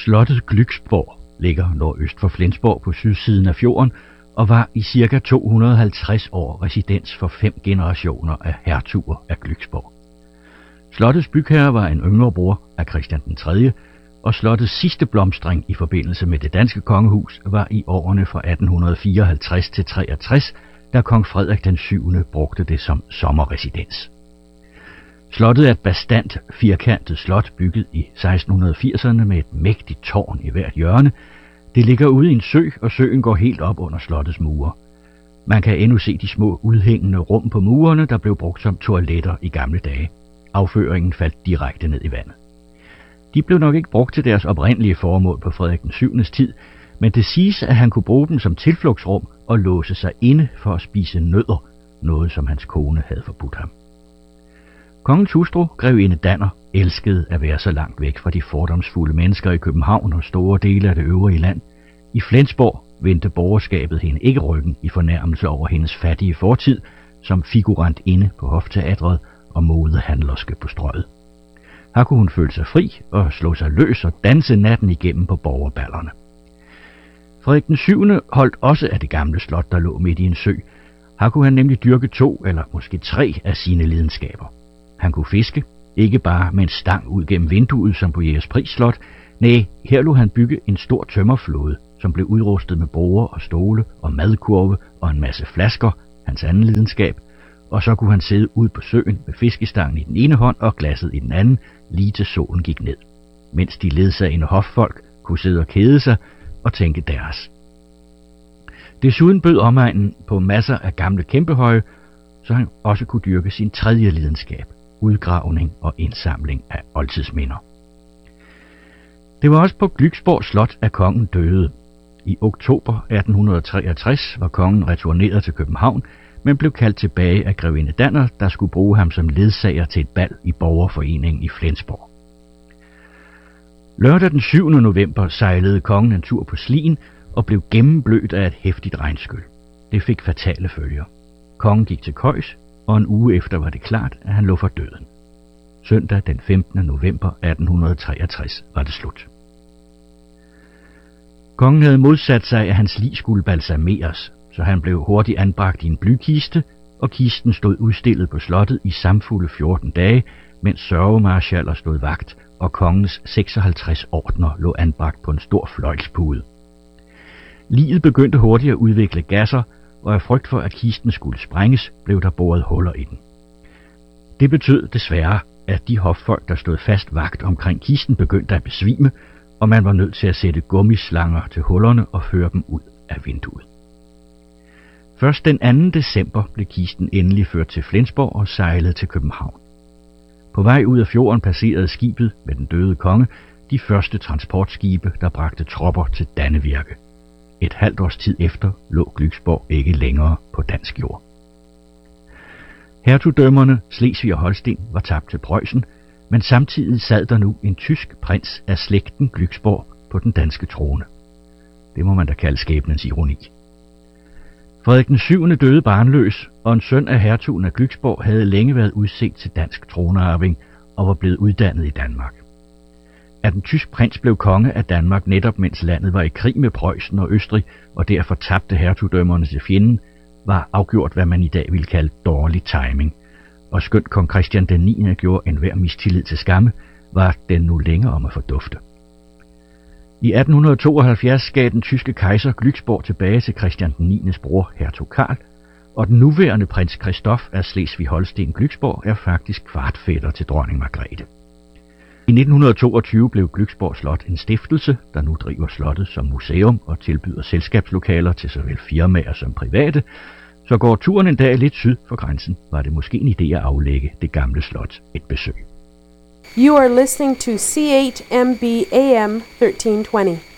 Slottet Glücksborg ligger nordøst for Flensborg på sydsiden af fjorden og var i ca. 250 år residens for 5 generationer af hertuger af Glücksborg. Slottets bygherre var en yngre bror af Christian den 3., og slottets sidste blomstring i forbindelse med det danske kongehus var i årene fra 1854 til 63, da kong Frederik den 7. brugte det som sommerresidens. Slottet er et bastant, firkantet slot bygget i 1680'erne med et mægtigt tårn i hvert hjørne. Det ligger ude i en sø, og søen går helt op under slottets mure. Man kan endnu se de små udhængende rum på murene, der blev brugt som toiletter i gamle dage. Afføringen faldt direkte ned i vandet. De blev nok ikke brugt til deres oprindelige formål på Frederik den 7. tid, men det siges, at han kunne bruge dem som tilflugtsrum og låse sig inde for at spise nødder, noget som hans kone havde forbudt ham. Kongens hustru, grevinde Danner, elskede at være så langt væk fra de fordomsfulde mennesker i København og store dele af det øvrige land. I Flensborg vendte borgerskabet hende ikke ryggen i fornærmelse over hendes fattige fortid, som figurant inde på hofteatret og modehandlerske på Strøget. Her kunne hun føle sig fri og slå sig løs og danse natten igennem på borgerballerne. Frederik den 7. holdt også af det gamle slot, der lå midt i en sø. Her kunne han nemlig dyrke 2 eller måske 3 af sine lidenskaber. Han kunne fiske, ikke bare med en stang ud gennem vinduet som på Jægerspris Slot. Nej, her lod han bygge en stor tømmerflåde, som blev udrustet med borer og stole og madkurve og en masse flasker, hans anden lidenskab. Og så kunne han sidde ude på søen med fiskestangen i den ene hånd og glasset i den anden, lige til solen gik ned. Mens de ledsagende hoffolk kunne sidde og kede sig og tænke deres. Desuden bød omegnen på masser af gamle kæmpehøje, så han også kunne dyrke sin tredje lidenskab, udgravning og indsamling af oldtidsminder. Det var også på Glücksborg Slot, at kongen døde. I oktober 1863 var kongen returneret til København, men blev kaldt tilbage af grevinde Danner, der skulle bruge ham som ledsager til et bal i borgerforeningen i Flensborg. Lørdag den 7. november sejlede kongen en tur på Slien og blev gennemblødt af et heftigt regnskyl. Det fik fatale følger. Kongen gik til køjs, og en uge efter var det klart, at han lå for døden. Søndag den 15. november 1863 var det slut. Kongen havde modsat sig, at hans lig skulle balsameres, så han blev hurtigt anbragt i en blykiste, og kisten stod udstillet på slottet i samfulde 14 dage, mens sørgemarskaller stod vagt, og kongens 56 ordner lå anbragt på en stor fløjlspude. Liget begyndte hurtigt at udvikle gasser, og af frygt for, at kisten skulle sprænges, blev der boret huller i den. Det betød desværre, at de hoffolk, der stod fast vagt omkring kisten, begyndte at besvime, og man var nødt til at sætte gummislanger til hullerne og føre dem ud af vinduet. Først den 2. december blev kisten endelig ført til Flensborg og sejlede til København. På vej ud af fjorden passerede skibet med den døde konge de første transportskibe, der bragte tropper til Dannevirke. Et halvt års tid efter lå Glücksborg ikke længere på dansk jord. Hertugdømmerne Slesvig og Holsten var tabt til Preussen, men samtidig sad der nu en tysk prins af slægten Glücksborg på den danske trone. Det må man da kalde skæbnens ironi. Frederik den 7. døde barnløs, og en søn af hertugen af Glücksborg havde længe været udset til dansk tronarving og var blevet uddannet i Danmark. At en tysk prins blev konge af Danmark netop mens landet var i krig med Preussen og Østrig, og derfor tabte hertugdømmerne til fjenden, var afgjort, hvad man i dag ville kalde dårlig timing. Og skønt kong Christian den 9. gjorde enhver mistillid til skamme, var den nu længere om at fordufte. I 1872 gav den tyske kejser Glücksborg tilbage til Christian den 9. bror, hertug Karl, og den nuværende prins Christoph af Slesvig-Holsten-Glücksborg er faktisk kvartfætter til dronning Margrethe. I 1922 blev Glücksborg Slot en stiftelse, der nu driver slottet som museum og tilbyder selskabslokaler til såvel firmaer som private, så går turen en dag lidt syd for grænsen, var det måske en idé at aflægge det gamle slot et besøg. You are listening to CHMB AM 1320.